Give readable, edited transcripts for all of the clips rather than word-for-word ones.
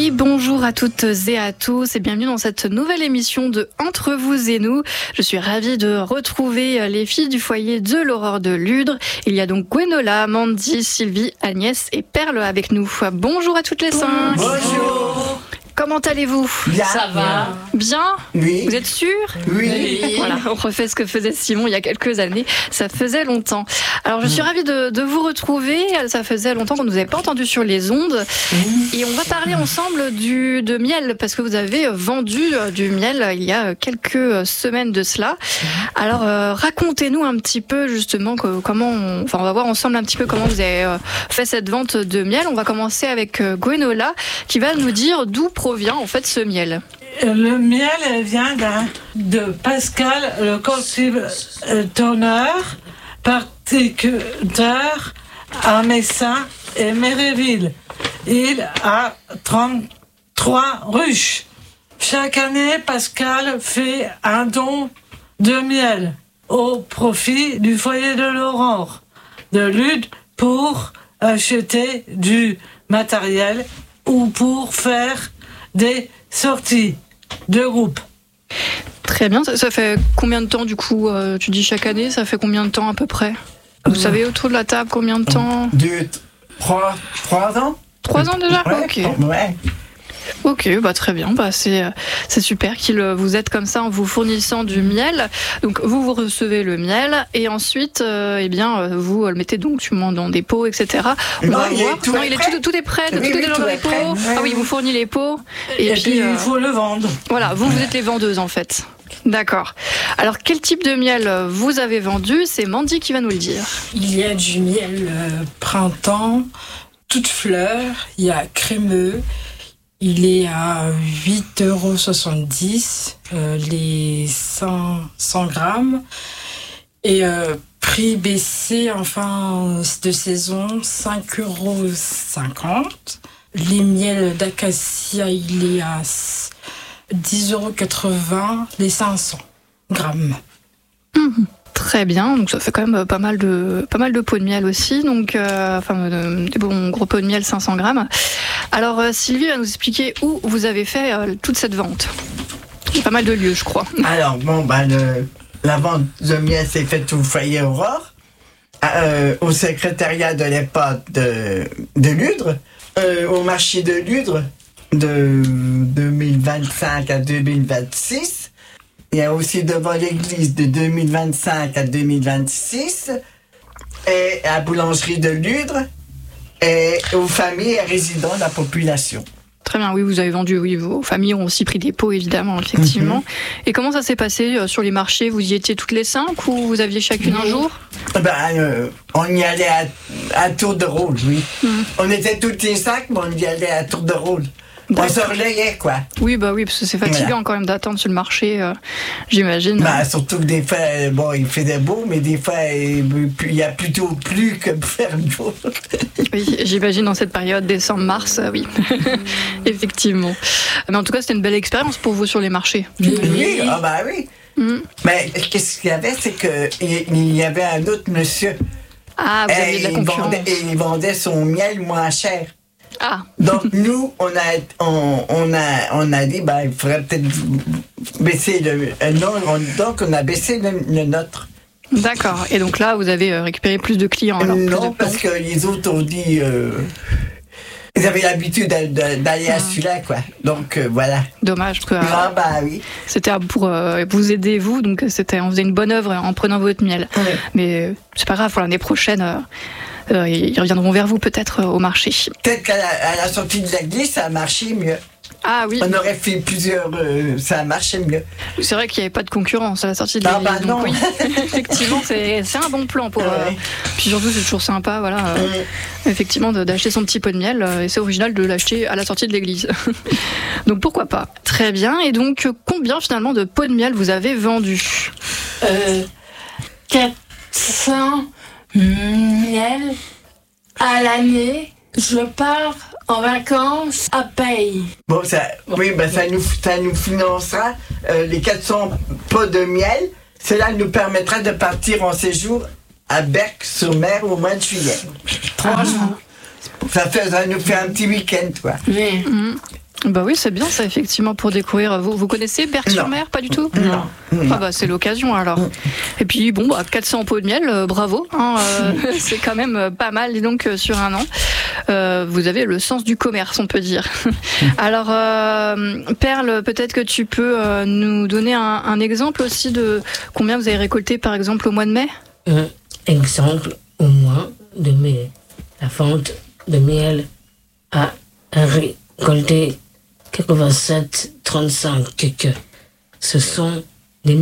Et bonjour à toutes et à tous et bienvenue dans cette nouvelle émission de Entre vous et nous. Je suis ravie de retrouver les filles du foyer de l'Aurore de Ludre. Il y a donc Gwenola, Mandy, Sylvie, Agnès et Perle avec nous. Bonjour à toutes les cinq. Bonjour. Comment allez-vous ? Bien. Ça va. Bien ? Oui. Vous êtes sûrs ? Oui. Voilà, on refait ce que faisait Simon il y a quelques années. Ça faisait longtemps. Alors, je suis ravie de vous retrouver. Ça faisait longtemps qu'on ne nous avait pas entendu sur les ondes. Et on va parler ensemble de miel, parce que vous avez vendu du miel il y a quelques semaines de cela. Alors, racontez-nous un petit peu, justement, on va voir ensemble un petit peu comment vous avez fait cette vente de miel. On va commencer avec Gwenola, qui va nous dire d'où provient, en fait, ce miel. Le miel vient de Pascal, le cultivateur, particulteur à Messin et Méréville. Il a 33 ruches. Chaque année, Pascal fait un don de miel au profit du foyer de l'Aurore de Ludre pour acheter du matériel ou pour faire des sorties de groupe. Très bien. Ça fait combien de temps, du coup, tu dis chaque année, ça fait combien de temps à peu près ? Vous savez autour de la table combien de temps ? 3 ans. 3 ans déjà ? Ouais. Ok. Ouais. Ok, très bien. C'est super qu'il vous aide comme ça en vous fournissant du miel. Donc vous recevez le miel et ensuite, vous le mettez donc sûrement dans des pots, etc. On va voir. Tout est prêt. Tout est déjà dans les pots. Prêt. Ah oui, vous fournit les pots. Et puis il faut le vendre. Voilà, vous êtes les vendeuses en fait. D'accord. Alors quel type de miel vous avez vendu ? C'est Mandy qui va nous le dire. Il y a du miel printemps, toute fleur, il y a crémeux. Il est à 8,70 €, les 100 grammes. Et prix baissé en fin de saison, 5,50 €. Les miels d'acacia, il est à 10,80 €, les 500 grammes. Très bien, donc ça fait quand même pas mal de pots de miel aussi, donc des bons gros pots de miel 500 grammes. Alors Sylvie va nous expliquer où vous avez fait toute cette vente. Il y a pas mal de lieux, je crois. Alors, la vente de miel s'est faite au foyer Aurore, au secrétariat de l'époque de Ludre, au marché de Ludre de 2025 à 2026. Il y a aussi devant l'église de 2025 à 2026, et à la boulangerie de Ludre, et aux familles et résidents de la population. Très bien, oui, vous avez vendu, oui, vos familles ont aussi pris des pots, évidemment, effectivement. Et comment ça s'est passé sur les marchés ? Vous y étiez toutes les 5 ou vous aviez chacune un jour ? On y allait à tour de rôle, oui. On était toutes les 5, mais on y allait à tour de rôle. On se relayait, quoi. Oui, parce que c'est fatigant quand même d'attendre sur le marché, j'imagine. Surtout que des fois, il faisait beau, mais des fois, il y a plutôt plu que faire beau. Oui, j'imagine dans cette période, décembre-mars, oui, effectivement. Mais en tout cas, c'était une belle expérience pour vous sur les marchés. Oui. Mais qu'est-ce qu'il y avait, c'est qu'il y avait un autre monsieur. Ah, vous aviez de la concurrence. Il vendait son miel moins cher. Ah. Donc nous, on a dit, il faudrait peut-être baisser le donc on a baissé le nôtre. D'accord. Et donc là, vous avez récupéré plus de clients alors. Non, parce que les autres ont dit, ils avaient l'habitude d'aller à celui-là, quoi. Donc voilà. Dommage. Parce que, oui. c'était pour vous aider vous, donc on faisait une bonne œuvre en prenant votre miel. Ouais. Mais c'est pas grave, pour l'année prochaine. Ils reviendront vers vous peut-être au marché. Peut-être qu'à la sortie de l'église, ça a marché mieux. Ah oui. On aurait fait plusieurs, ça a marché mieux. C'est vrai qu'il n'y avait pas de concurrence à la sortie de l'église. Non. Oui, effectivement, c'est un bon plan pour. Puis surtout, c'est toujours sympa, voilà. Effectivement, d'acheter son petit pot de miel, et c'est original de l'acheter à la sortie de l'église. Donc pourquoi pas. Très bien. Et donc, combien finalement de pots de miel vous avez vendus 400 miel à l'année. Je pars en vacances à Paye. Bon, ça nous financera les 400 pots de miel. Cela nous permettra de partir en séjour à Berck-sur-Mer au mois de juillet. 3 jours. Ça nous fait un petit week-end, quoi. Oui. Bah oui, c'est bien ça, effectivement, pour découvrir. Vous connaissez Berck-sur-Mer? Pas du tout? Non. Ah bah c'est l'occasion alors. Et puis bon, 400 pots de miel, bravo. C'est quand même pas mal, dis donc, sur un an. Vous avez le sens du commerce, on peut dire. Alors, Perle, peut-être que tu peux nous donner un exemple aussi de combien vous avez récolté, par exemple, au mois de mai? Exemple, au mois de mai, la vente de miel a récolté 87,35. Ce sont les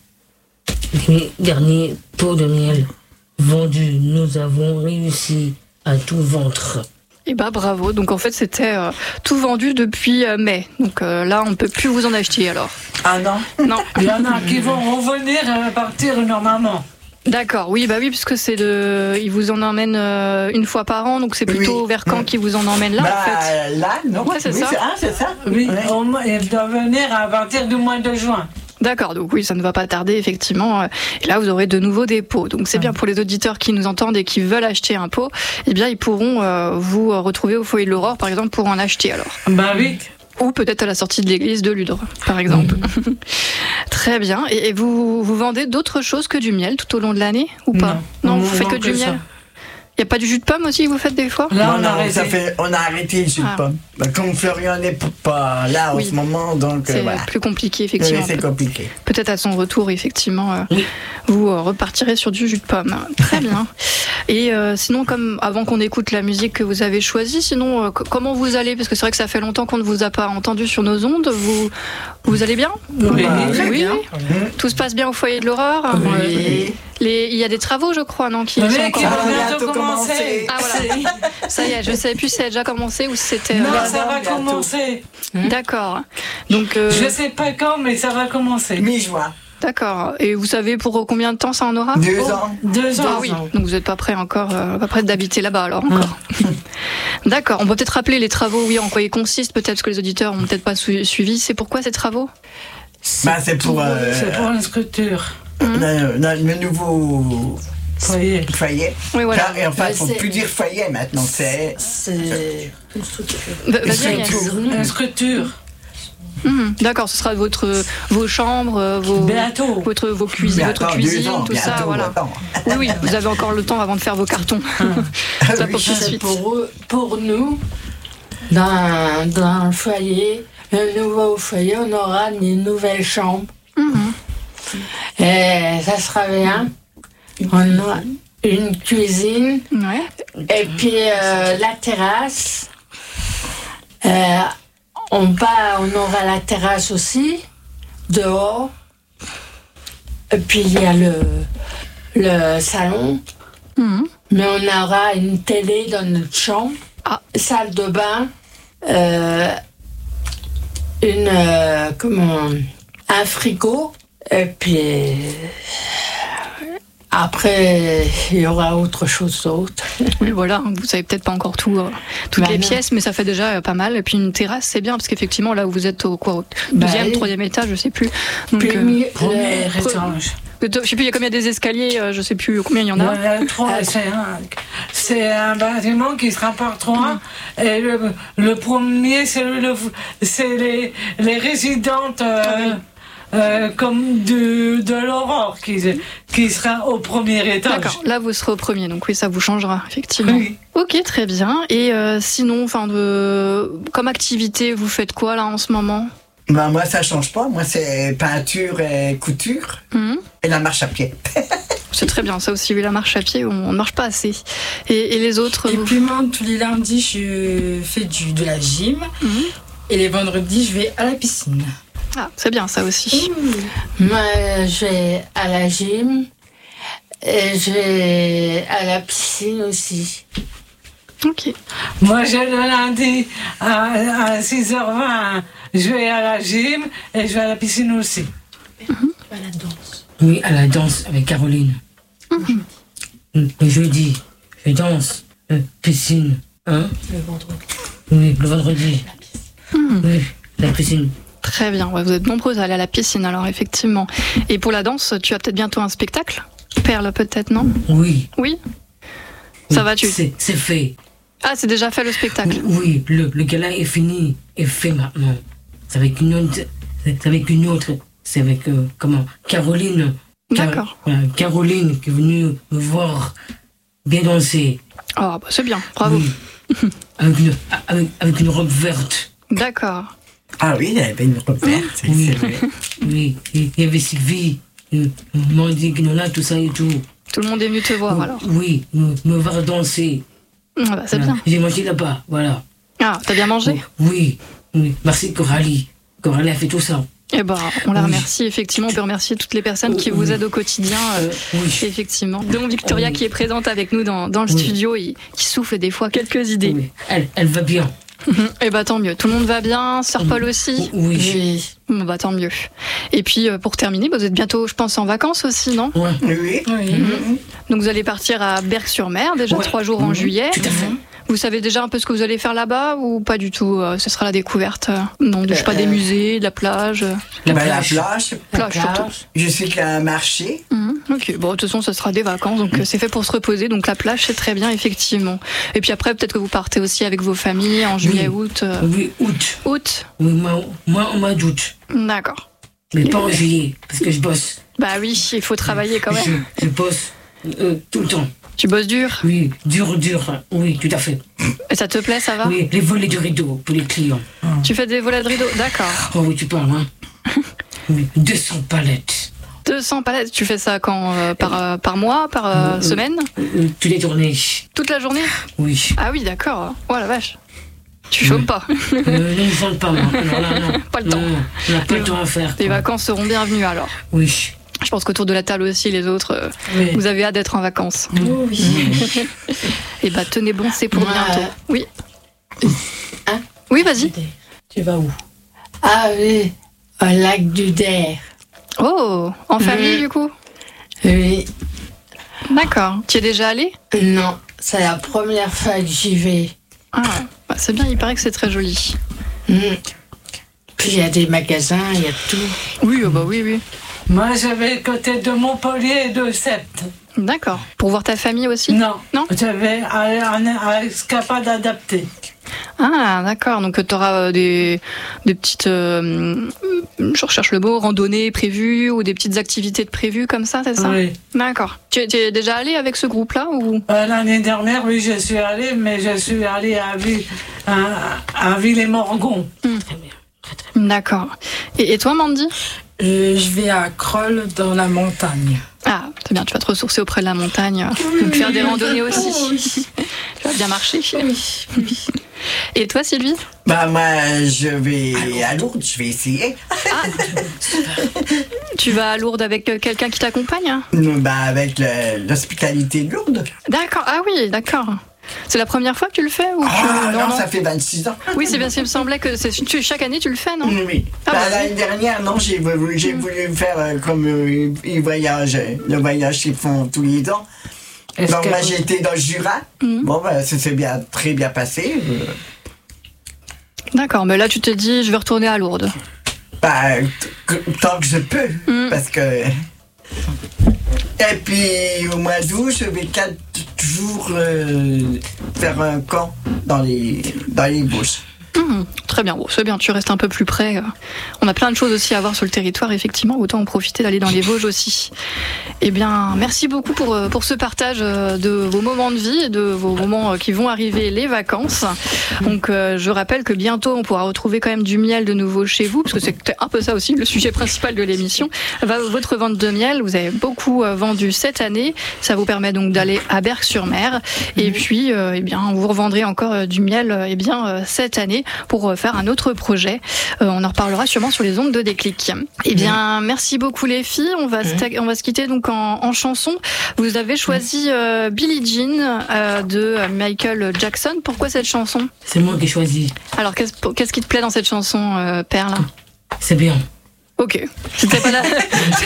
derniers pots de miel vendus. Nous avons réussi à tout vendre. Eh bah bravo. Donc en fait c'était tout vendu depuis mai. Donc là on peut plus vous en acheter alors. Ah non? Non. Il y en a qui vont revenir à partir normalement. D'accord, oui, bah oui, puisque ils vous en emmènent une fois par an, donc c'est plutôt vers quand qu'ils vous en emmènent là, en fait. Là, non? Ouais, c'est ça. C'est ça? Oui, Ouais. ils doivent venir à partir du mois de juin. D'accord, donc oui, ça ne va pas tarder, effectivement. Et là, vous aurez de nouveaux dépôts. Donc c'est bien pour les auditeurs qui nous entendent et qui veulent acheter un pot, eh bien ils pourront vous retrouver au foyer de l'Aurore, par exemple, pour en acheter alors. Bah oui. Ou peut-être à la sortie de l'église de Ludre, par exemple. Très bien. Et vous vendez d'autres choses que du miel tout au long de l'année ou pas? Non, vous faites que du miel. Il n'y a pas du jus de pomme aussi que vous faites des fois? Là, Non, on a arrêté le jus de pomme. Bah, comme Florian n'est pas là en ce moment, donc c'est voilà. plus compliqué, effectivement. Oui, c'est compliqué. Peut-être à son retour, effectivement, vous repartirez sur du jus de pomme. Très bien. Et sinon, comme avant qu'on écoute la musique que vous avez choisie, sinon, comment vous allez? Parce que c'est vrai que ça fait longtemps qu'on ne vous a pas entendu sur nos ondes. Vous allez bien? Oui, Très oui. bien. Tout se passe bien au foyer de l'Aurore? Oui. Il y a des travaux, je crois, non, qui Oui, sont qui encore... vont bientôt commencer. Ah voilà, ça y est, je ne savais plus si ça a déjà commencé ou si c'était... Non, ça va bientôt. commencer. D'accord. Donc, Je sais pas quand, mais ça va commencer. Mi-juin. d'accord. Et vous savez pour combien de temps ça en aura? 2 ans. 2 ans. Ah oui, donc vous n'êtes pas prêt encore, pas prêt d'habiter là-bas alors encore. D'accord, on peut peut-être rappeler les travaux, oui, en quoi ils consistent, peut-être parce que les auditeurs n'ont peut-être pas suivi. C'est pourquoi ces travaux? Bah, c'est pour C'est pour une structure. le nouveau Foyer. foyer. Oui, voilà. Et enfin, il ne Bah, faut c'est- plus dire foyer maintenant. C'est une structure. Vas-y, Agnès. Une structure. D'accord, ce sera vos chambres, Bientôt. vos cuisines, votre Attends, cuisine, 2 ans, tout ça, bientôt, voilà. attends. Oui, vous avez encore le temps avant de faire vos cartons. Ça pour tout de C'est suite. pour nous, dans le foyer, le nouveau foyer, on aura une nouvelle chambre. Et ça sera bien. On aura une cuisine Ouais. et puis la terrasse. On aura la terrasse aussi, dehors. Et puis il y a le salon. Mais on aura une télé dans notre chambre. Salle de bain. Un frigo. Et puis après, il y aura autre chose d'autre. Oui, voilà, vous savez peut-être pas encore toutes Bah les non. pièces, mais ça fait déjà pas mal. Et puis une terrasse, c'est bien, parce qu'effectivement, là où vous êtes au Bah deuxième, oui. troisième étage, je sais plus. Donc, Puis, Premier pre- étage. je sais plus, il y a combien des escaliers, je sais plus combien il y en a. Voilà, 3, c'est un bâtiment qui sera par 3. Et le premier, c'est les résidentes comme de l'Aurore qui sera au premier étage. D'accord, là vous serez au premier, donc oui, ça vous changera, effectivement. Oui. Ok, très bien. Et sinon, comme activité, vous faites quoi là en ce moment? Bah, moi, ça change pas. Moi, c'est peinture et couture et la marche à pied. C'est très bien, ça aussi, oui, la marche à pied, on ne marche pas assez. Et les autres Et vous- puis moi, tous les lundis, je fais de la gym. Et les vendredis, je vais à la piscine. Ah, c'est bien ça aussi. Moi, je vais à la gym. Et je vais à la piscine aussi. Ok. Moi, je le lundi à 6h20, je vais à la gym et je vais à la piscine aussi. À la danse. Oui, à la danse avec Caroline. Le jeudi, je danse. Piscine. Hein? Le vendredi. Oui, le vendredi. Oui, la piscine. Très bien, ouais, vous êtes nombreuses à aller à la piscine alors, effectivement. Et pour la danse, tu as peut-être bientôt un spectacle? Perle, peut-être, non? Oui. Oui? Ça va, tu... C'est fait. Ah, c'est déjà fait le spectacle. Oui, le gala est fini, est fait maintenant. C'est avec une autre. C'est avec, Caroline. D'accord. Caroline qui est venue me voir bien danser. Oh, bah, c'est bien, bravo. Oui. avec une robe verte. D'accord. Ah oui, il y avait une robe verte, c'est vrai. Oui, il y avait Sylvie, Mandy, Guinola, tout ça et tout. Tout le monde est venu te voir alors. Oui, me voir danser. Ah, bah, c'est bien. J'ai mangé là-bas, voilà. Ah, t'as bien mangé? Oui. Merci Coralie. Coralie a fait tout ça. Eh ben, on la Oui. remercie, effectivement. On peut remercier toutes les personnes qui vous aident au quotidien, Oui. effectivement. Donc, Victoria, qui est présente avec nous dans le studio et qui souffle des fois quelques idées. Oui. Elle va bien. Eh ben, tant mieux. Tout le monde va bien. Sœur Paul aussi? Oui. Bon, bah, tant mieux. Et puis, pour terminer, vous êtes bientôt, je pense, en vacances aussi, non? Ouais. Oui. Donc, vous allez partir à Berck-sur-Mer, déjà 3 jours en juillet. Tout à fait. Vous savez déjà un peu ce que vous allez faire là-bas ou pas du tout? Ce sera la découverte. Non, je sais pas, des musées, de la plage. La plage. Plage surtout. Je sais qu'il y a un marché. Ok, bon, de toute façon, ce sera des vacances, donc c'est fait pour se reposer. Donc la plage, c'est très bien, effectivement. Et puis après, peut-être que vous partez aussi avec vos familles en juillet, août. Oui, août. Août? Oui, moi au mois d'août. D'accord. Mais pas en juillet, parce que je bosse. Bah oui, il faut travailler quand même. Je bosse tout le temps. Tu bosses dur? Oui, dur. Oui, tout à fait. Et ça te plaît, ça va? Oui, les volets de rideau pour les clients. Tu fais des volets de rideau? D'accord. Oh oui, tu parles, hein. Oui, 200 palettes. 200 palettes, tu fais ça quand? Par mois? Par semaine? Toutes les journées. Toute la journée? Oui. Ah oui, d'accord. Oh la vache. Tu chômes pas. Non, ils ne pas, moi. Alors là, non. Pas le temps. Non, on n'a pas le temps à faire. Les vacances seront bienvenues alors. Oui. Je pense qu'autour de la table aussi, les autres, Oui. vous avez hâte d'être en vacances. Oui. Et bah tenez bon, c'est pour Ouais. bientôt. Oui. Hein? Oui, vas-y. Tu vas où? Ah oui, au lac du Der. Oh, en famille du coup? Oui. D'accord. Tu y es déjà allé? Non, c'est la première fois que j'y vais. Ah, bah, c'est bien, il paraît que c'est très joli. Puis il y a des magasins, il y a tout. Oui, bah oui. Moi, j'avais côté de Montpellier et de Sète. D'accord. Pour voir ta famille aussi? Non. Non. J'avais à Escapade adaptée. Ah, d'accord. Donc tu auras des petites, je recherche le mot, randonnées prévues ou des petites activités de prévues comme ça, c'est ça? Oui. D'accord. Tu es déjà allé avec ce groupe-là ou? L'année dernière, oui, je suis allée, mais je suis allée à Ville-et-Morgon. D'accord. Et toi, Mandy? Je vais à Kroll dans la montagne. Ah, c'est bien, tu vas te ressourcer auprès de la montagne, faire des randonnées aussi. Tu vas bien marcher. Et toi, Sylvie? Bah moi, je vais à Lourdes, je vais essayer. Tu vas à Lourdes avec quelqu'un qui t'accompagne? Bah avec l'hospitalité de Lourdes. D'accord, ah oui, d'accord. C'est la première fois que tu le fais ou Non, ça fait 26 ans. Oui, c'est bien, il me semblait que chaque année tu le fais, non? Oui. Ah, Bah, bah, l'année dernière, non, j'ai voulu faire comme ils voyagent, le voyage qu'ils font tous les ans. Donc moi j'étais dans le Jura. Bon, bah, ça s'est très bien passé. D'accord, mais là tu te dis je vais retourner à Lourdes. Bah, tant que je peux, parce que... Et puis au mois d'août, je vais 4 jours faire un camp dans les Bouches. Très bien, bon, c'est bien, tu restes un peu plus près. On a plein de choses aussi à voir sur le territoire, effectivement, autant en profiter d'aller dans les Vosges aussi. Eh bien, merci beaucoup pour ce partage de vos moments de vie et de vos moments qui vont arriver, les vacances. Donc, je rappelle que bientôt, on pourra retrouver quand même du miel de nouveau chez vous, parce que c'est un peu ça aussi le sujet principal de l'émission. Votre vente de miel, vous avez beaucoup vendu cette année. Ça vous permet donc d'aller à Berck-sur-Mer. Et puis, eh bien, vous revendrez encore du miel cette année pour faire un autre projet. On en reparlera sûrement sur les ondes de Déclic. Eh bien, merci beaucoup les filles. On va se quitter donc en chanson. Vous avez choisi Billie Jean de Michael Jackson. Pourquoi cette chanson? C'est moi qui ai choisi. Alors, qu'est-ce qui te plaît dans cette chanson, Perle? C'est bien. Ok. C'était pas la...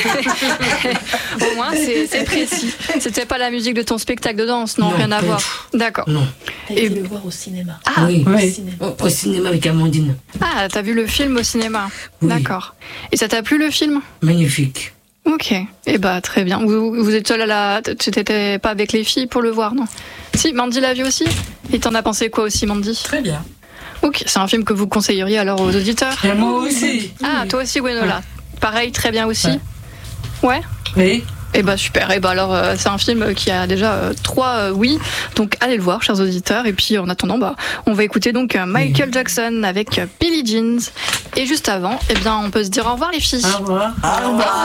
Au moins, c'est précis. C'était pas la musique de ton spectacle de danse, non, rien à voir. D'accord. Non. T'as été le voir au cinéma. Ah, Oui. Au cinéma. Au cinéma avec Amandine. ah, t'as vu le film au cinéma? Oui. D'accord. Et ça t'a plu le film? Magnifique. Ok. Eh bah, très bien. Vous êtes seule à la... Tu t'étais pas avec les filles pour le voir, non? Si, Mandy l'a vu aussi? Et t'en as pensé quoi aussi, Mandy? Très bien. Ok, c'est un film que vous conseilleriez alors aux auditeurs? Et moi aussi. Ah, toi aussi, Gwenola. Pareil, très bien aussi. Ouais. Oui. Eh ben super, et ben alors c'est un film qui a déjà 3 oui, donc allez le voir chers auditeurs, et puis en attendant on va écouter donc Michael Jackson avec Billie Jean, et juste avant, eh bien on peut se dire au revoir les filles. Au revoir. Au revoir.